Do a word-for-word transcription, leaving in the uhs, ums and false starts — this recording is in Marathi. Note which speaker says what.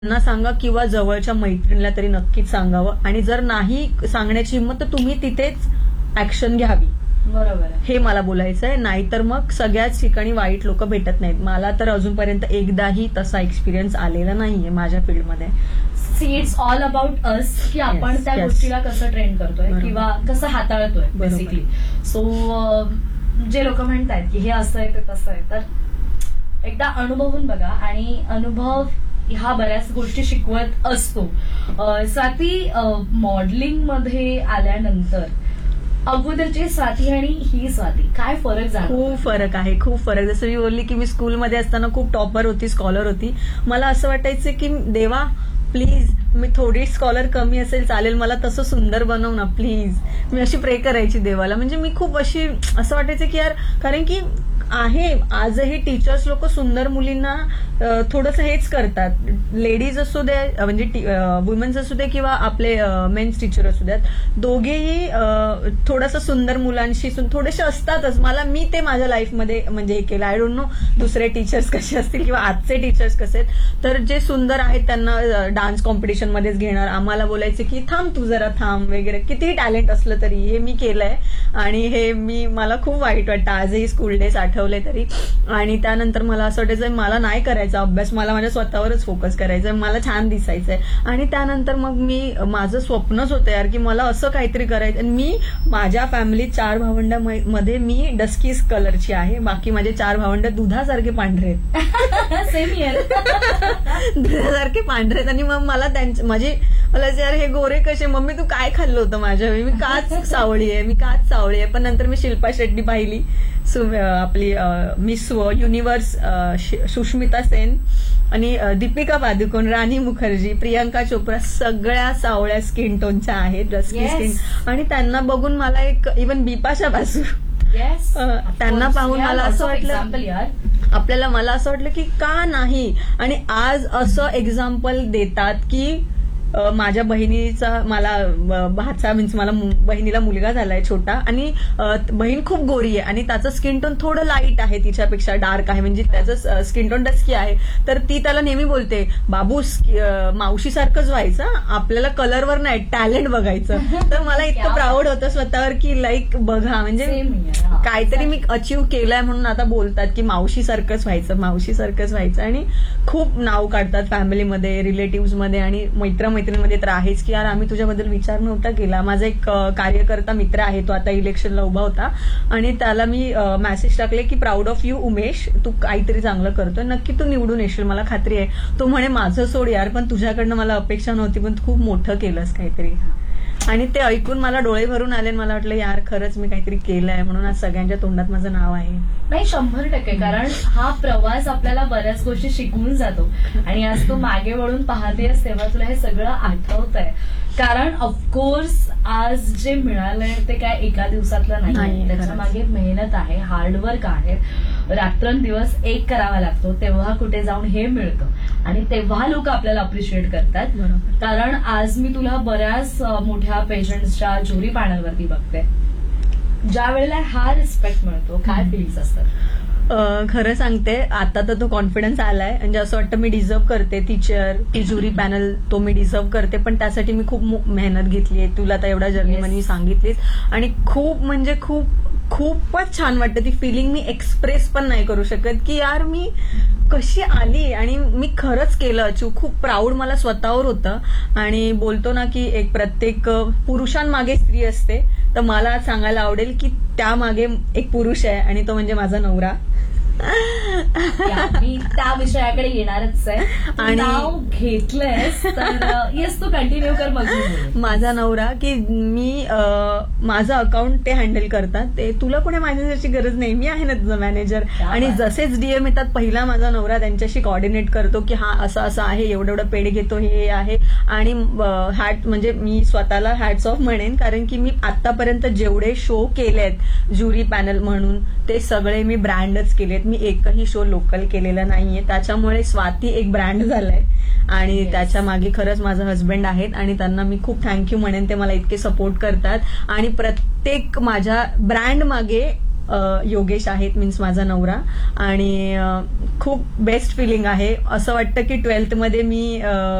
Speaker 1: त्यांना सांगा किंवा जवळच्या मैत्रिणीला तरी नक्कीच सांगावं. आणि जर नाही सांगण्याची हिंमत तर तुम्ही तिथेच ऍक्शन घ्यावी.
Speaker 2: बरोबर आहे.
Speaker 1: हे मला बोलायचं आहे. नाहीतर मग सगळ्याच ठिकाणी वाईट लोक भेटत नाहीत. मला तर अजूनपर्यंत एकदाही तसा एक्सपिरियन्स आलेला नाहीये माझ्या फील्डमध्ये.
Speaker 2: See it's all about us की आपण
Speaker 1: Yes,
Speaker 2: त्या
Speaker 1: yes.
Speaker 2: गोष्टीला कसं ट्रेन करतोय
Speaker 1: बरोबर.
Speaker 2: किंवा कसं हाताळतोय
Speaker 1: बरोबर.
Speaker 2: बेसिकली. सो जे लोक म्हणतात की हे असं आहे ते तसं आहे, तर एकदा अनुभवून बघा. आणि अनुभव ह्या बऱ्याच गोष्टी शिकवत असतो. अं, स्वाती, मॉडेलिंग मध्ये आल्यानंतर अगोदरची स्वाती आणि ही स्वाती काय फरक जाणवतो?
Speaker 1: खूप फरक आहे, खूप फरक. जसं मी बोलली की मी स्कूलमध्ये असताना खूप टॉपर होती, स्कॉलर होती. मला असं वाटायचं की देवा प्लीज मी थोडी स्कॉलर कमी असेल चालेल, मला तसं सुंदर बनव ना प्लीज. मी अशी प्रे करायची देवाला. म्हणजे मी खूप अशी असं वाटायचं की यार, कारण की आहे आजही टीचर्स लोक सुंदर मुलींना थोडंसं हेच करतात. लेडीज असू दे म्हणजे वुमेन्स असू दे किंवा आपले मेन्स टीचर असू द्यात, दोघेही थोडंसं सुंदर मुलांशी थोडेसे असतातच. मला मी ते माझ्या लाईफमध्ये म्हणजे हे केलं. आय डोंट नो दुसरे टीचर्स कसे असतील किंवा आजचे टीचर्स कसे आहेत. तर जे सुंदर आहेत त्यांना डान्स कॉम्पिटिशन मध्येच घेणार, आम्हाला बोलायचे की थांब तू जरा थांब वगैरे. कितीही टॅलेंट असलं तरी हे मी केलंय. आणि हे मी मला खूप वाईट वाटतं आजही स्कूल डेज आठवले तरी. आणि त्यानंतर मला असं वाटायचं मला नाही करायचा अभ्यास, मला माझ्या स्वतःवरच फोकस करायचा, मला छान दिसायचंय. आणि त्यानंतर मग मी माझं स्वप्नच होतं यार की मला असं काहीतरी करायचं. आणि मी माझ्या फॅमिलीत चार भावंडांमध्ये मी डस्कीस कलरची आहे, बाकी माझे चार भावंड दुधासारखे पांढरे आहेत.
Speaker 2: Same year.
Speaker 1: दुधासारखे पांढरे आहेत. आणि मग मला त्यांचे माझे मला यार हे गोरे कसे, मम्मी तू काय खाल्लं होतं माझ्या, मी काच सावळी आहे, मी काच सावळी आहे. पण नंतर मी शिल्पा शेट्टी पाहिली, आपली मिस युनिव्हर्स सुष्मिता सेन आणि दीपिका पादुकोण, राणी मुखर्जी, प्रियांका चोप्रा सगळ्या सावळ्या स्किन टोनच्या आहेत, डस्की स्किन. आणि त्यांना बघून मला एक इव्हन बिपाशा बासू त्यांना पाहून मला असं वाटलं आपल्याला मला असं वाटलं की का नाही. आणि आज असं एक्झाम्पल देतात की माझ्या बहिणीचा मला भाचा मीन्स मला बहिणीला मुलगा झालाय छोटा, आणि बहीण खूप गोरी आहे आणि त्याचं स्किन टोन थोडं लाईट आहे, तिच्यापेक्षा डार्क आहे, म्हणजे त्याचं स्किन टोन डस्की आहे. तर ती त्याला नेहमी बोलते बाबू मावशी सारखंच व्हायचं, आपल्याला कलरवर नाही टॅलेंट बघायचं. तर मला इतकं प्राऊड होतं स्वतःवर की लाईक बघा म्हणजे काहीतरी मी अचीव्ह केलंय म्हणून आता बोलतात की मावशी सारखंच व्हायचं, मावशी सारखंच व्हायचं. आणि खूप नाव काढतात फॅमिलीमध्ये, रिलेटिव्ह मध्ये आणि मैत्र मैत्रिणीमध्ये तर आहेच की यार आम्ही तुझ्याबद्दल विचार नव्हता केला. माझा एक कार्यकर्ता मित्र आहे, तो आता इलेक्शनला उभा होता आणि त्याला मी मेसेज टाकले की प्राऊड ऑफ यू उमेश, तू काहीतरी चांगलं करतोय, नक्की तू निवडून येशील मला खात्री आहे. तो म्हणे माझं सोड यार, पण तुझ्याकडनं मला अपेक्षा नव्हती, पण खूप मोठं केलंस काहीतरी. आणि ते ऐकून मला डोळे भरून आले. मला वाटलं यार खरंच मी काहीतरी केलंय म्हणून आज सगळ्यांच्या तोंडात माझं नाव आहे.
Speaker 2: नाही, शंभर टक्के. कारण हा प्रवास आपल्याला बऱ्याच गोष्टी शिकवून जातो. आणि आज तू मागे वळून पाहतेस तेव्हा तुला हे सगळं आठवत आहे. कारण ऑफकोर्स आज जे मिळालंय ते काय एका दिवसातलं नाही, त्याच्या मागे मेहनत आहे, हार्डवर्क आहे, रात्रंदिवस एक करावा लागतो, तेव्हा कुठे जाऊन हे मिळतं आणि तेव्हा लोक आपल्याला अप्रिशिएट करतात. कारण आज मी तुला बऱ्याच मोठ्या पेशंट्सच्या ज्युरी पॅनलवरती बघते, ज्या वेळेला हा रिस्पेक्ट मिळतो काय फीलिंग्स असतात?
Speaker 1: खरं सांगते आता तर तो कॉन्फिडन्स आलाय, म्हणजे असं वाटतं मी डिझर्व करते ती चेअर, ती ज्युरी पॅनल, तो मी डिझर्व करते. पण त्यासाठी मी खूप मेहनत घेतलीये, तुला तर एवढा जर्नी मध्ये सांगितलीस. आणि खूप म्हणजे खूप खूपच छान वाटतं ती फिलिंग. मी एक्सप्रेस पण नाही करू शकत की यार मी कशी आली आणि मी खरंच केलं अचीव्ह. खूप प्राऊड मला स्वतःवर होतं. आणि बोलतो ना की एक प्रत्येक पुरुषांमागे स्त्री असते, तर मला सांगायला आवडेल की त्यामागे एक पुरुष आहे आणि तो म्हणजे माझा नवरा.
Speaker 2: मी त्या विषयाकडे येणारच आहे. आणि नाव घेतलंयस तर येस तू कंटिन्यू कर. मग
Speaker 1: माझा नवरा की मी माझं अकाउंट ते हँडल करतात, ते तुला कोणी मॅनेजरची गरज नाही, मी आहे ना तुझं मॅनेजर. आणि जसेच डीएम येतात पहिला माझा नवरा त्यांच्याशी कॉर्डिनेट करतो की हा असं असं आहे, एवढं एवढं पेड घेतो, हे आहे. आणि हॅट म्हणजे मी स्वतःला हॅट्स ऑफ म्हणेन, कारण की मी आतापर्यंत जेवढे शो केलेत ज्युरी पॅनल म्हणून ते सगळे मी ब्रँडच केलेत. मी एकही शो लोकल केलेला नाहीये, त्याच्यामुळे स्वाती एक ब्रँड झालाय. आणि त्याच्या मागे खरंच माझं हस्बंड आहेत आणि त्यांना मी खूप थँक्यू म्हणेन, ते मला इतके सपोर्ट करतात. आणि प्रत्येक माझ्या ब्रँड मागे अ, योगेश आहेत, मीन्स माझा नवरा. आणि अ, खूप बेस्ट फिलिंग आहे. असं वाटतं की ट्वेल्थ मध्ये मी अ,